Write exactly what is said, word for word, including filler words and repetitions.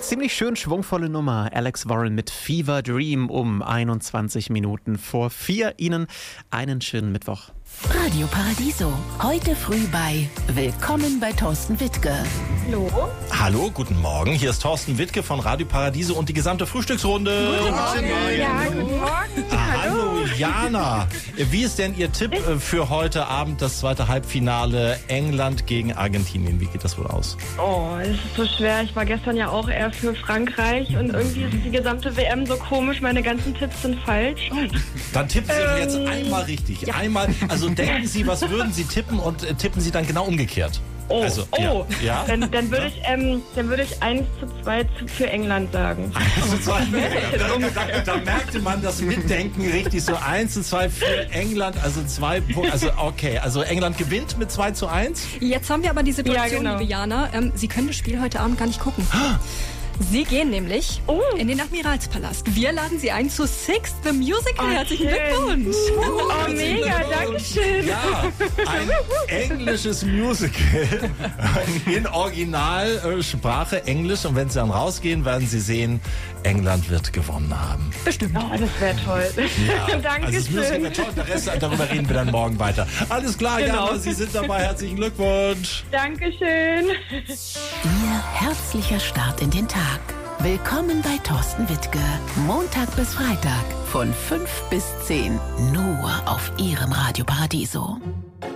ziemlich schön schwungvolle Nummer. Alex Warren mit Fever Dream um einundzwanzig Minuten vor vier. Ihnen einen schönen Mittwoch. Radio Paradiso. Heute früh bei Willkommen bei Thorsten Wittke. Hallo. Hallo, guten Morgen. Hier ist Thorsten Wittke von Radio Paradiso und die gesamte Frühstücksrunde. Guten Morgen. Ja, guten Morgen. Ah, hallo, Jana. Wie ist denn Ihr Tipp für heute Abend, das zweite Halbfinale England gegen Argentinien? Wie geht das wohl aus? Oh, es ist so schwer. Ich war gestern ja auch eher für Frankreich und irgendwie ist die gesamte W M so komisch. Meine ganzen Tipps sind falsch. Dann tippen Sie Ähm, jetzt einmal richtig. Ja. Einmal, also denken Sie, was würden Sie tippen und äh, tippen Sie dann genau umgekehrt. Oh, Also, oh. ja. Ja? Dann, dann würde ich, ähm, dann würde ich eins zu zwei zu, für England sagen. Also zwei, da, da merkte man das Mitdenken richtig so. eins zu zwei für England, also zwei Punkte. Also okay, also England gewinnt mit zwei zu eins. Jetzt haben wir aber die Situation, Ja, genau. liebe Jana, ähm, Sie können das Spiel heute Abend gar nicht gucken. Sie gehen nämlich Oh. in den Admiralspalast. Wir laden Sie ein zu Six the Musical. Oh, Herzlichen schön. Glückwunsch. Oh, mega, danke schön. Ja, ein englisches Musical in Originalsprache Englisch. Und wenn Sie dann rausgehen, werden Sie sehen, England wird gewonnen haben. Bestimmt. Oh, das wäre toll. Ja, Danke also das Musical schön. wird toll. Der Rest, darüber reden wir dann morgen weiter. Alles klar, Genau. Jana, Sie sind dabei. Herzlichen Glückwunsch. Dankeschön. Ihr herzlicher Start in den Tag. Willkommen bei Thorsten Wittke. Montag bis Freitag von fünf bis zehn. Nur auf Ihrem Radio Paradiso.